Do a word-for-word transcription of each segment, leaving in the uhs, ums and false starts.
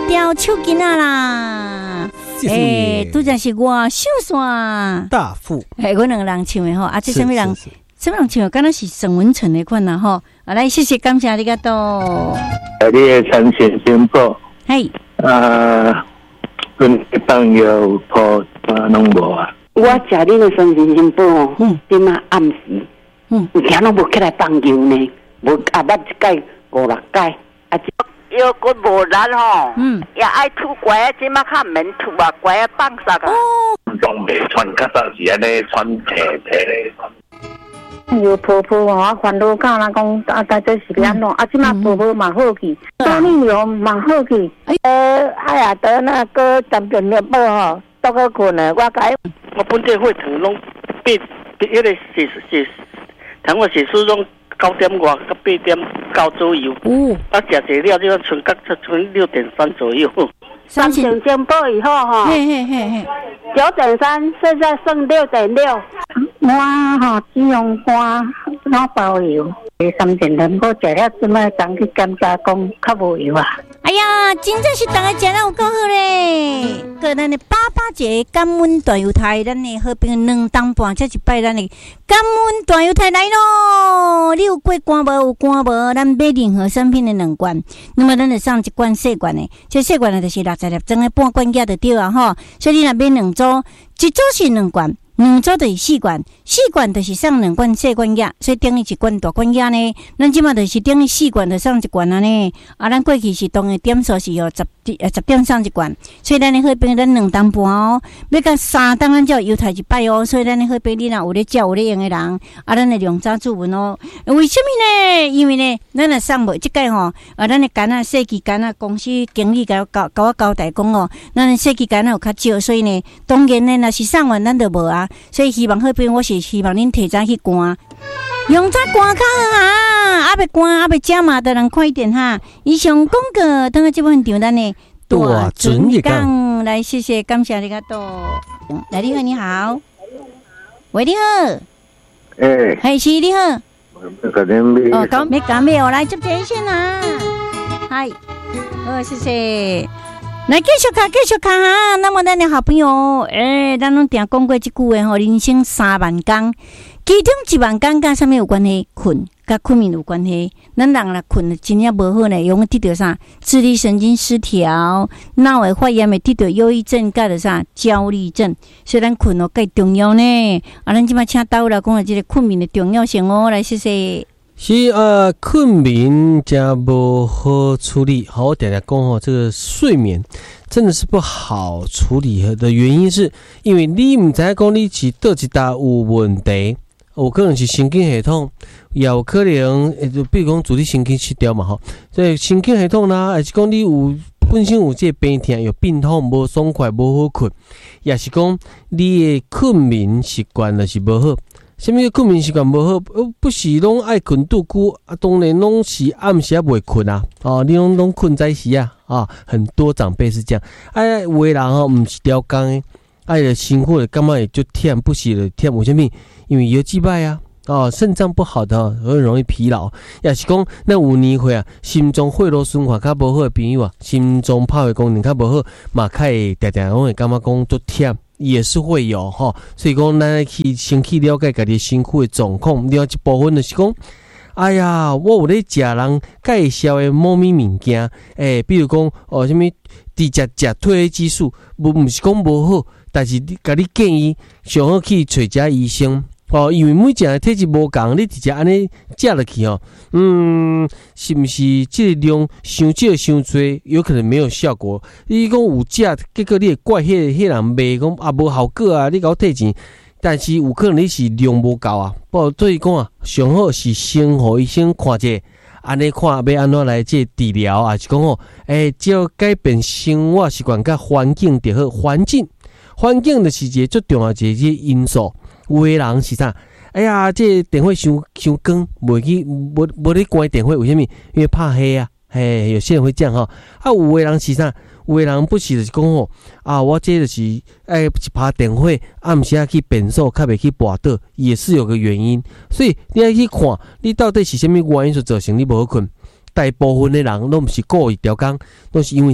条手巾啊啦！诶，拄则是我秀山大富， 诶，阮两个人唱的吼，啊，这什么人？什么人唱的？敢若是沈文成的款啦吼。啊，来，谢谢，感谢你个多。 啊，你的产线宣布， 嘿， 啊，阮朋友破啊拢无啊。 我食你的产线宣布哦，嗯，今仔暗时，嗯，有听拢无起来放油呢，无啊，捌一届五六届，啊。 腰骨无力吼，嗯，也爱吐拐啊，即马较免吐啊，拐啊放煞啊。 哦，拢袂穿，较早是安尼穿皮皮咧。 有婆婆哦，烦恼讲人讲啊，大概是安怎？啊，即马婆婆嘛好去，多年有嘛好去。呃，哎呀，得那个暂时热报吼，都去困了，我改。 我本地会堂拢变，迄个是是，堂我是书拢。九点外到八点九左右，哦，啊，食济了就要剩到剩六点三左右。 三点宣布以后哈，嘿嘿嘿嘿，九点三，现在剩六点六。我哈只用干老包油，三点两个食了，即摆当去检查讲较无油啊。 哎呀，真正是大家食了有够好嘞！个咱的八八节感恩大油台，咱的好朋友两当半才一摆，咱的感恩大油台来咯！你有过关无？有关无？咱买任何产品的两罐，那么咱就送一罐细罐的，这细罐的就是六十粒装的半罐价就对啊吼。所以你若买两组，一组是两罐。两组就是四罐，四罐就是送两罐细罐药，所以等于一罐大罐药呢。咱即马就是等于四罐就送一罐啊呢。啊，咱过去是当的点数是有十呃十点送一罐，所以咱的好朋友咱两当半哦，要到三当咱才有优待一摆哦。所以咱的好朋友你若有咧照有咧用的人，啊，咱的量早注文哦。为什么呢？因为呢，咱若送无即届吼，啊，咱的干啊设计干啊公司经理甲我交甲我交代讲哦，咱的设计干啊有较少，所以呢，当然呢，若是送完咱就无啊。所以希望好朋友，我是希望恁提早去关，用早关较好啊！啊，未关啊，未食嘛，得人快一点哈。以上广告，等下这份场咱的大准一讲， 来谢谢，感谢你个多。来，你好，你好，喂，你好， 诶， 嘿，是你好， 哦， 讲没讲没有？来接电线啊，嗨，哦，谢谢。来继续看，继续看哈。那么咱的好朋友，诶、欸，咱拢定讲过即句话吼，人生三万工，其中一万工甲啥物有关系？困，甲困眠有关系。咱人若困真正无好呢，容易得到啥？自律神经失调，脑的发炎会得到忧郁症，甲着啥？焦虑症。所以咱困哦，介重要呢。啊，咱即摆请导来讲下即个困眠的重要性哦，来谢谢。 是啊，困眠加不好处理。好，我等下讲哦，这个睡眠真的是不好处理的原因是，因为你唔知讲你是倒一搭有问题，有可能是神经系统，也有可能，就比如讲主力神经失调嘛吼，所以神经系统啦，还是讲你有本身有这个病痛，有病痛，无爽快，无好困，也是讲你的困眠习惯就是无好。什么叫困眠习惯无好？不是拢爱困拄久啊？当然拢是暗时也袂困啊！哦，你拢拢困在时啊！啊，很多长辈是这样。哎，有的人吼，毋是调工的，哎的辛苦的，感觉会就忝，不是的忝。为什么？因为有击败啊！哦，肾脏不好的很容易疲劳，也是讲那有年岁啊，心脏血路循环较无好的朋友啊，心脏拍的功能较无好，嘛较会常常拢会感觉讲足忝。也是会有哈，所以讲咱去先去了解家己身躯的状况。另外一部分就是讲，哎呀，我有咧食人介绍的某咪物件，诶、欸，比如讲哦，什么直接食褪黑激素，无毋是讲无好，但是你甲你建议上好去找一下医生。哦，因为每一个人体质无共，你直接安尼食落去哦，嗯，是毋是这个量伤少伤多，有可能没有效果。你讲有食，结果你会怪迄、那个迄、那个、人卖讲啊无效果啊，你甲我退钱，但是有可能你是量无够啊。不，所以讲啊，上好是先互医生看者，安尼看要安怎来这治疗啊？是讲哦，诶、欸，只要改变生活习惯甲环境就好，环境环境就是一个最重要的一个因素。有的人是啥？哎呀，这电火伤伤光，袂去无无咧关电火，为什么？因为怕黑啊，嘿，有些人会这样哈。啊，有的人是啥？有的人不是就是讲吼，啊，我这就是哎一拍电火，暗时啊去变数，较袂去跋倒，也是有个原因。所以你要去看，你到底是什么原因所造成你无好困？大部分的人都不是故意调工，都是因为啥？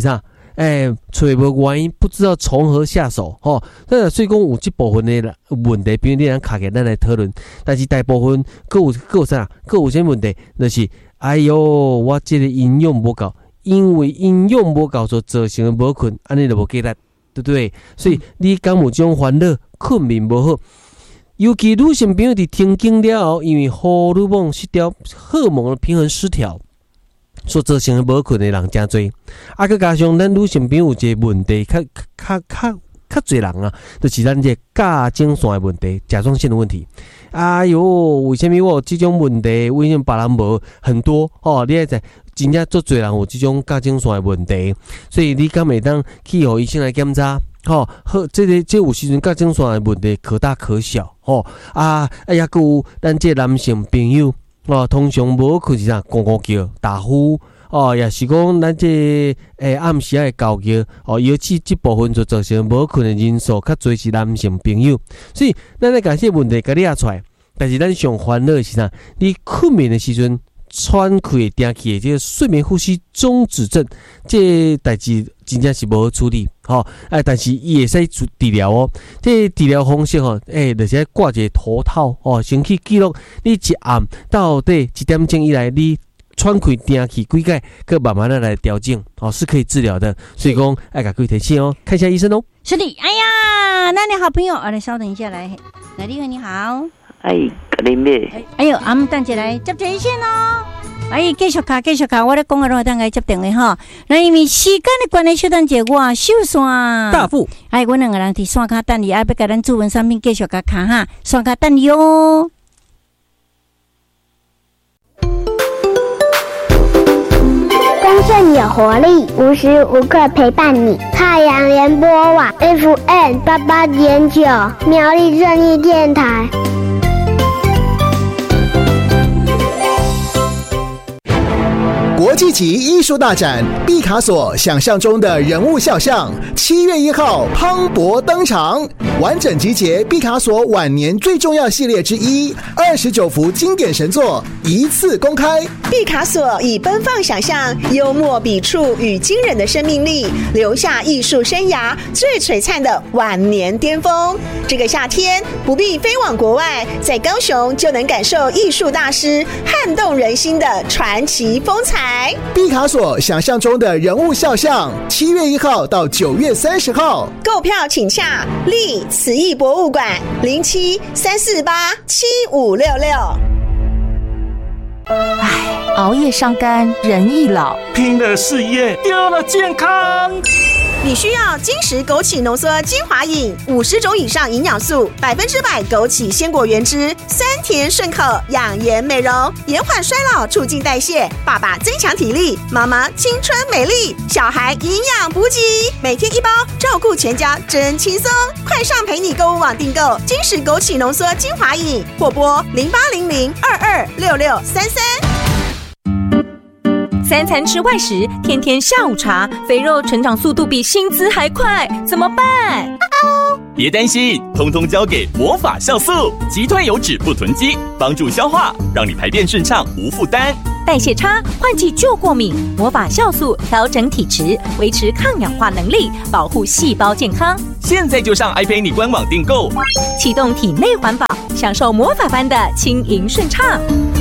哎，找无原因，不知道从何下手吼。那所以讲有这部分的问题，比如你咱卡给咱来讨论，但是大部分各有各有啥，各有啥问题，就是哎哟，我这个营养无够，因为营养无够所造成的无困，安尼就无解答，对不对？所以你敢有这种烦恼，困眠无好。尤其女性朋友伫停经了后，因为荷尔蒙失调、荷尔蒙的平衡失调，所造成的无困的人真多。啊，佮加上咱女性朋友一个问题，较较较较侪人啊，就是咱这甲精线的问题、甲状腺的问题。哎哟，为什么我有这种问题？为什么别人无很多？哦，你爱知，真正足侪人有这种甲精线的问题，所以你敢会当去互医生来检查？吼、哦，好，这个这有时阵甲精线的问题可大可小，吼、哦、啊，哎呀，有咱这男性朋友，哦，通常无困是啥，咕咕叫、打呼，哦，也是讲咱这诶暗时爱高叫，哦，尤其这部分就造成无困的因素较侪是男性朋友，所以咱来把这问题甲你压出来，但是咱上烦恼的是啥？你困眠的时阵。喘气定气的这个睡眠呼吸中止症，这代志真正是无好处理，吼、哦，哎，但是伊会使治疗哦。这治疗方式吼，哎，就是挂一个头套哦，先去记录你一暗到底一点钟以来你喘气定气几解，佮慢慢的来调整，哦，是可以治疗的。所以讲，爱甲各位提醒哦，看一下医生哦。 是的，哎呀，那你好朋友，啊，来稍等一下，来，来，丽文你好。 哎，格林妹， 哎呦，阿姆等一来接电线哦。哎，继续卡，继续卡，我咧讲个拢等下接电话哈。那因为时间的关系，小等者我秀线大富， 哎，阮两个人伫线卡等你，啊，要甲咱主文产品继续甲卡哈，线卡等你哦。 丰盛有活力，无时无刻陪伴你。太阳联播网 F M 八八点九，苗栗正义电台。 国际级艺术大展毕卡索想象中的人物肖像，七月一号磅礴登场，完整集结毕卡索晚年最重要系列之一，二十九幅经典神作一次公开。 毕卡索以奔放想象、幽默笔触与惊人的生命力，留下艺术生涯最璀璨的晚年巅峰。这个夏天不必飞往国外，在高雄就能感受艺术大师撼动人心的传奇风采。 毕卡索想象中的人物肖像，七月一号到九月三十号， 购票请洽立慈艺博物馆零七三四八七五六六。 唉，熬夜伤肝，人易老； 拼了事业，丢了健康。 你需要金石枸杞浓缩精华饮，五十种以上营养素，百分之百枸杞鲜果原汁，酸甜顺口，养颜美容，延缓衰老，促进代谢。爸爸增强体力，妈妈青春美丽，小孩营养补给，每天一包，照顾全家真轻松。快上陪你购物网订购金石枸杞浓缩精华饮，或拨零八零零二二六六三三。 三餐吃外食，天天下午茶，肥肉成长速度比薪资还快，怎么办？ 别担心，通通交给魔法酵素，击退油脂不囤积，帮助消化，让你排便顺畅无负担。 代谢差，换季就过敏，魔法酵素调整体质，维持抗氧化能力，保护细胞健康。 现在就上 iPay 官网订购， 启动体内环保，享受魔法般的轻盈顺畅。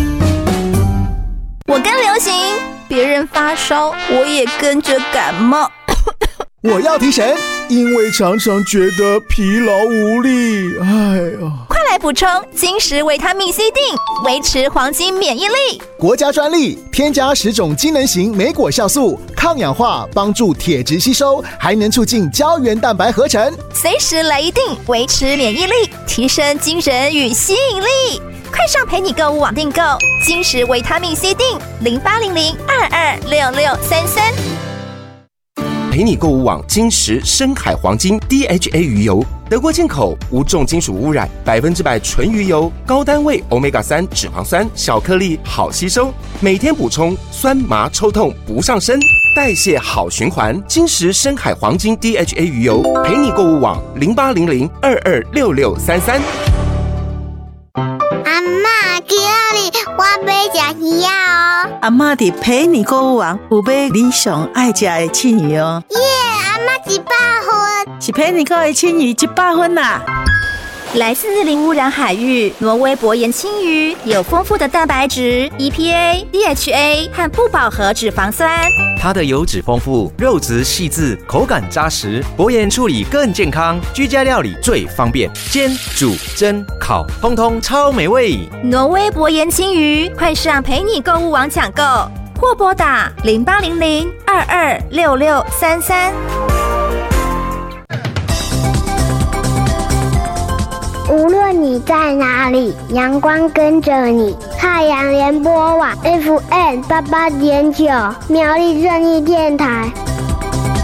我跟流行，别人发烧，我也跟着感冒。 我要提神，因为常常觉得疲劳无力。哎呀， 快来补充金石维他命 C 锭，维持黄金免疫力。 国家专利，添加十种机能型莓果酵素，抗氧化，帮助铁质吸收，还能促进胶原蛋白合成。 随时来一锭，维持免疫力，提升精神与吸引力。快上陪你购物网订购金石维他命 C 锭，零八零零二二六六三三。 陪你购物网金石深海黄金 D H A 鱼油，德国进口，无重金属污染，百分之百纯鱼油，高单位 欧米伽三 脂肪酸，小颗粒好吸收，每天补充，酸麻抽痛不上身，代谢好循环。金石深海黄金 D H A 鱼油，陪你购物网零八零零二二六六三三。 阿嬷，今日我要吃鱼啊！ 阿嬷伫陪你购物网有买你上爱吃的青鱼哦。 耶！ 是陪你个青鱼一百分啦。 来自零污染海域，挪威薄盐青鱼有丰富的蛋白质、E P A、D H A 和不饱和脂肪酸。 它的油脂丰富，肉质细致，口感扎实，薄盐处理更健康，居家料理最方便，煎、煮、蒸、烤，通通超美味。 挪威薄盐青鱼，快上陪你购物网抢购，或拨打零八零零二二六六三三。 无论你在哪里，阳光跟着你。太阳联播网 F M 八八点九，苗栗正义电台。